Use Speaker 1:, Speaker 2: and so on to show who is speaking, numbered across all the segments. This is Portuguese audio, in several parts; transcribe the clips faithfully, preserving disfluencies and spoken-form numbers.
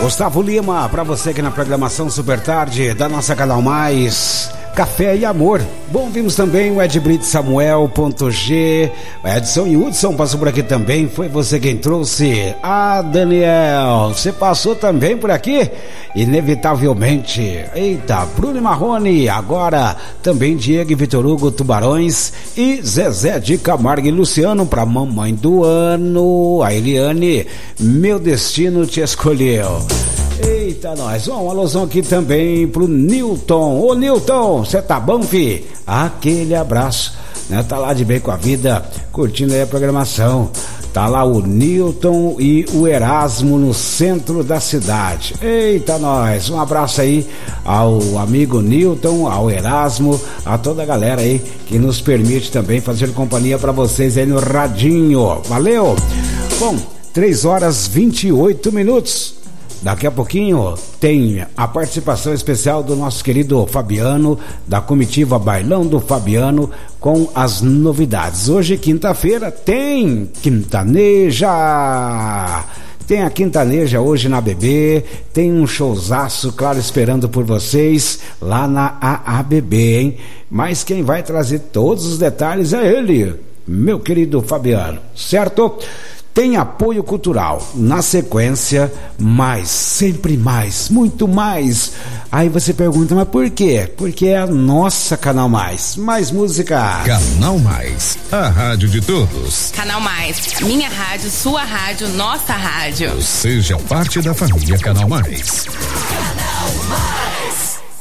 Speaker 1: Gustavo Lima, pra você aqui na programação Super Tarde da nossa Canal Mais, Café e Amor. Bom, vimos também o Ed Brito Samuel, ponto G, Edson e Hudson passou por aqui também, foi você quem trouxe. Ah, Daniel, você passou também por aqui? Inevitavelmente. Eita, Bruno Marrone, agora também Diego e Vitor Hugo Tubarões e Zezé de Camargo e Luciano pra mamãe do ano, a Eliane, Meu Destino Te Escolheu. Eita, nós, um alusão aqui também pro Newton. Ô Newton, você tá bom, fi? Aquele abraço, né? Tá lá de bem com a vida, curtindo aí a programação. Tá lá o Newton e o Erasmo no centro da cidade. Eita, nós, um abraço aí ao amigo Newton, ao Erasmo, a toda a galera aí que nos permite também fazer companhia pra vocês aí no radinho. Valeu? Bom, três horas e vinte e oito minutos. Daqui a pouquinho tem a participação especial do nosso querido Fabiano, da comitiva Bailão do Fabiano, com as novidades. Hoje, quinta-feira, tem Quintaneja! Tem a Quintaneja hoje na B B, tem um showzaço, claro, esperando por vocês lá na A A B B, hein? Mas quem vai trazer todos os detalhes é ele, meu querido Fabiano, certo? Tem apoio cultural, na sequência, mais, sempre mais, muito mais. Aí você pergunta, mas por quê? Porque é a nossa Canal Mais, mais música.
Speaker 2: Canal Mais, a rádio de todos.
Speaker 3: Canal Mais, minha rádio, sua rádio, nossa rádio.
Speaker 2: Seja parte da família Canal Mais.
Speaker 4: Canal Mais.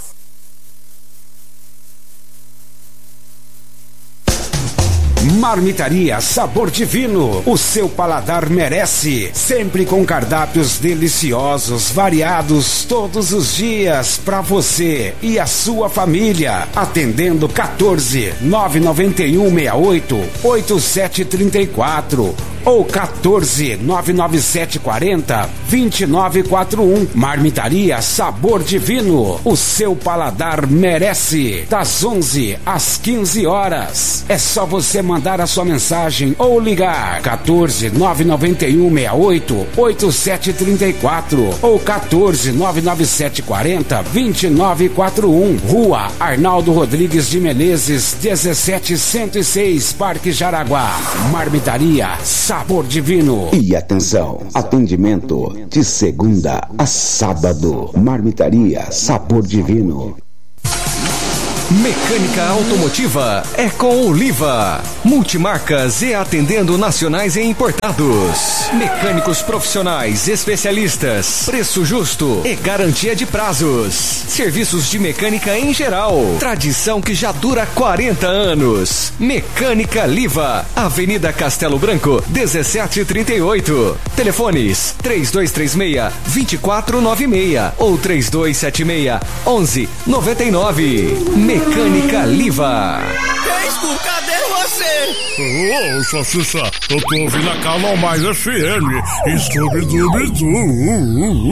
Speaker 1: Marmitaria Sabor Divino, o seu paladar merece, sempre com cardápios deliciosos, variados todos os dias para você e a sua família, atendendo quatorze, nove nove um, seis oito, oito sete três quatro ou quatorze, nove nove sete quatro zero, dois nove quatro um. Marmitaria Sabor Divino, o seu paladar merece, das onze às quinze horas. É só você mandar a sua mensagem ou ligar quatorze, nove nove um, seis oito, oito sete três quatro ou quatorze, nove nove sete quatro zero, dois nove quatro um. Rua Arnaldo Rodrigues de Menezes, dezessete cento e seis, Parque Jaraguá. Marmitaria Sabor Divino.
Speaker 5: E atenção, atendimento de segunda a sábado. Marmitaria Sabor Divino.
Speaker 6: Mecânica automotiva é com Oliva. Multimarcas e atendendo nacionais e importados. Mecânicos profissionais, especialistas, preço justo e garantia de prazos. Serviços de mecânica em geral. Tradição que já dura quarenta anos. Mecânica Liva. Avenida Castelo Branco, dezessete trinta e oito. Telefones três dois três seis, dois quatro nove seis ou três dois sete seis, onze noventa e nove. Mecânica Liva.
Speaker 4: Esco, cadê você?
Speaker 7: Ô, oh, Salsicha, eu tô ouvindo a Canal Mais F M. Scooby-Dooby-Doo.